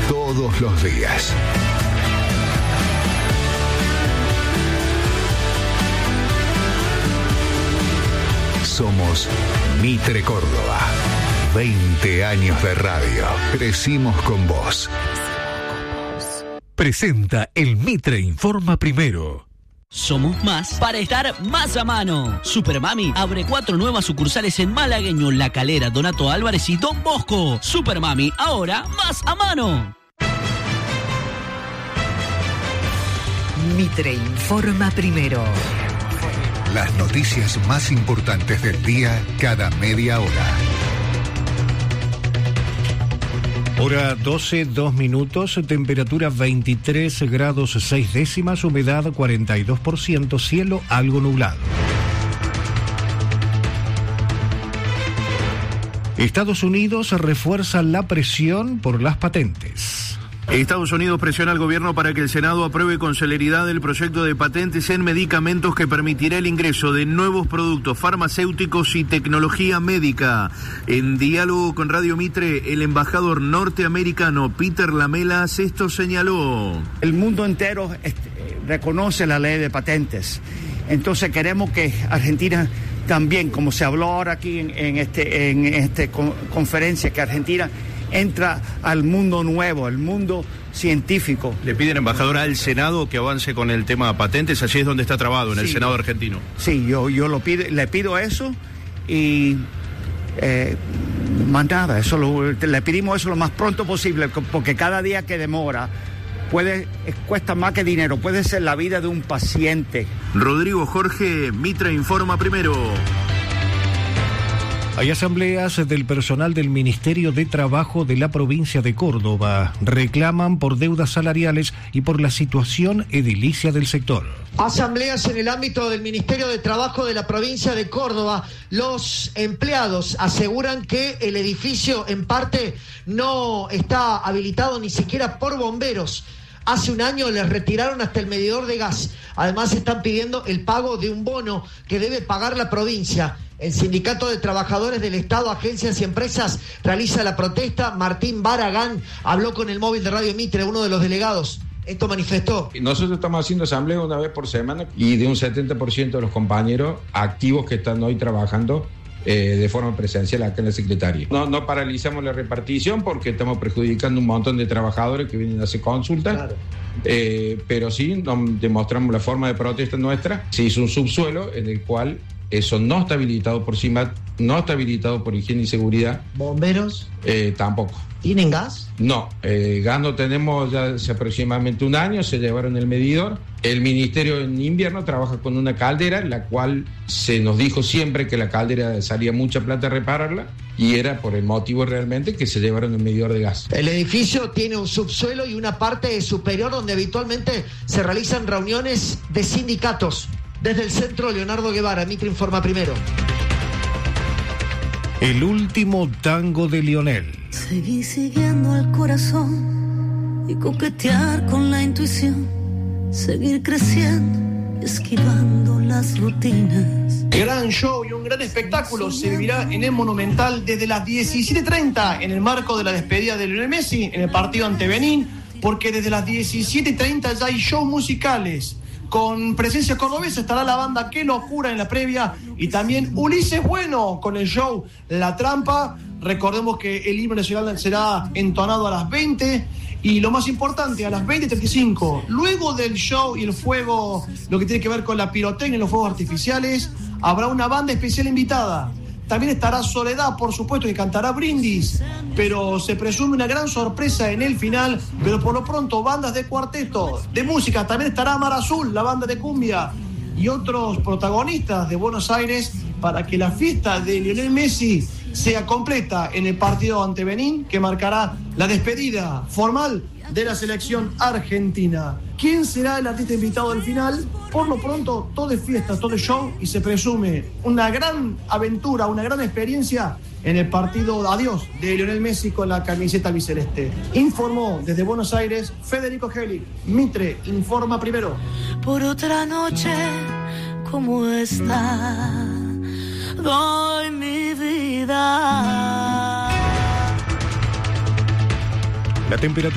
todos los días. Somos Mitre Córdoba. 20 años de radio. Crecimos con vos. Presenta el Mitre Informa Primero. Somos más para estar más a mano. Supermami abre 4 nuevas sucursales en Malagueño, La Calera, Donato Álvarez y Don Bosco. Supermami, ahora más a mano. Mitre Informa Primero. Las noticias más importantes del día cada media hora. Hora 12, 2 minutos, temperatura 23 grados 6 décimas, humedad 42%, cielo algo nublado. Estados Unidos refuerza la presión por las patentes. Estados Unidos presiona al gobierno para que el Senado apruebe con celeridad el proyecto de patentes en medicamentos que permitirá el ingreso de nuevos productos farmacéuticos y tecnología médica. En diálogo con Radio Mitre, el embajador norteamericano Peter Lamelas esto señaló. El mundo entero reconoce la ley de patentes. Entonces queremos que Argentina también, como se habló ahora aquí en esta conferencia, que Argentina entra al mundo nuevo, el mundo científico. Le piden, embajador, al Senado que avance con el tema de patentes, allí es donde está trabado, en el Senado argentino. Sí, yo le pido eso y más nada, le pedimos eso lo más pronto posible, porque cada día que demora cuesta más que dinero, puede ser la vida de un paciente. Rodrigo Jorge, Mitre Informa Primero. Hay asambleas del personal del Ministerio de Trabajo de la provincia de Córdoba. Reclaman por deudas salariales y por la situación edilicia del sector. Asambleas en el ámbito del Ministerio de Trabajo de la provincia de Córdoba. Los empleados aseguran que el edificio en parte no está habilitado ni siquiera por bomberos. Hace un año les retiraron hasta el medidor de gas. Además están pidiendo el pago de un bono que debe pagar la provincia. El Sindicato de Trabajadores del Estado, Agencias y Empresas realiza la protesta. Martín Baragán habló con el móvil de Radio Mitre, uno de los delegados. Esto manifestó. Nosotros estamos haciendo asamblea una vez por semana y de un 70% de los compañeros activos que están hoy trabajando de forma presencial acá en la Secretaría. No paralizamos la repartición porque estamos perjudicando un montón de trabajadores que vienen a hacer consultas. Claro. Pero sí demostramos la forma de protesta nuestra. Se hizo un subsuelo en el cual eso no está habilitado por CIMAT, no está habilitado por Higiene y Seguridad. ¿Bomberos? Tampoco. ¿Tienen gas? No, gas no tenemos ya hace aproximadamente un año, se llevaron el medidor. El Ministerio en invierno trabaja con una caldera, la cual se nos dijo siempre que la caldera salía mucha plata a repararla, y era por el motivo realmente que se llevaron el medidor de gas. El edificio tiene un subsuelo y una parte superior donde habitualmente se realizan reuniones de sindicatos. Desde el centro, Leonardo Guevara, Mitre Informa Primero. El último tango de Lionel. Seguí siguiendo al corazón y coquetear con la intuición. Seguir creciendo y esquivando las rutinas. Gran show y un gran espectáculo se vivirá en el Monumental desde las 17:30 en el marco de la despedida de Lionel Messi en el partido ante Benín, porque desde las 17:30 ya hay shows musicales. Con presencia cordobesa estará la banda Qué Locura en la previa y también Ulises Bueno con el show La Trampa. Recordemos que el himno nacional será entonado a las 20 y lo más importante, a las 20:35, luego del show y el fuego, lo que tiene que ver con la pirotecnia y los fuegos artificiales, habrá una banda especial invitada. También estará Soledad, por supuesto, que cantará Brindis, pero se presume una gran sorpresa en el final. Pero por lo pronto, bandas de cuarteto, de música, también estará Mar Azul, la banda de cumbia, y otros protagonistas de Buenos Aires para que la fiesta de Lionel Messi sea completa en el partido ante Benín, que marcará la despedida formal de la selección argentina. ¿Quién será el artista invitado del final? Por lo pronto, todo es fiesta, todo es show y se presume una gran aventura, una gran experiencia en el partido adiós de Lionel Messi con la camiseta albiceleste. Informó desde Buenos Aires Federico Geli. Mitre Informa Primero. Por otra noche, ¿cómo está? Doy mi vida. La temperatura